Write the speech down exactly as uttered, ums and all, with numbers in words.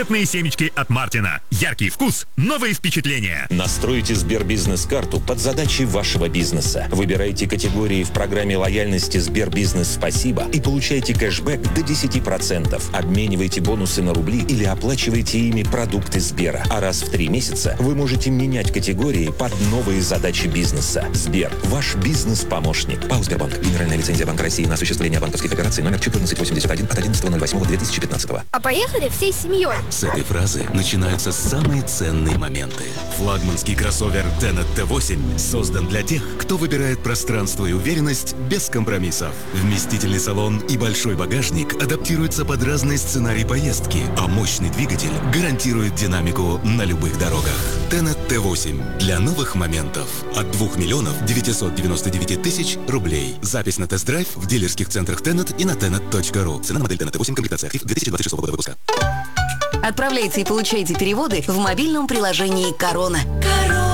Конфетные семечки от Мартина. Яркий вкус, новые впечатления. Настройте Сбербизнес-карту под задачи вашего бизнеса. Выбирайте категории в программе лояльности Сбербизнес Спасибо и получайте кэшбэк до десять процентов. Обменивайте бонусы на рубли или оплачивайте ими продукты Сбера. А раз в три месяца вы можете менять категории под новые задачи бизнеса. Сбер – ваш бизнес-помощник. ПАО «Сбербанк». Генеральная лицензия Банка России на осуществление банковских операций номер четырнадцать восемьдесят один от одиннадцатого ноль восьмого две тысячи пятнадцатого. А поехали всей семьей. С этой фразы начинаются самые ценные моменты. Флагманский кроссовер Tenet Т восемь создан для тех, кто выбирает пространство и уверенность без компромиссов. Вместительный салон и большой багажник адаптируются под разные сценарии поездки, а мощный двигатель гарантирует динамику на любых дорогах. Tenet Т восемь для новых моментов от двух миллионов девятьсот девяносто девять тысяч рублей. Запись на тест-драйв в дилерских центрах Tenet и на tenet точка ру. Цена на модель Tenet Т восемь, комплектация Active две тысячи двадцать шестого года выпуска. Отправляйте и получайте переводы в мобильном приложении «Корона». Корона.